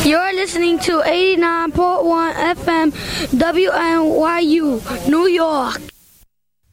You're listening to 89.1 FM WNYU, New York.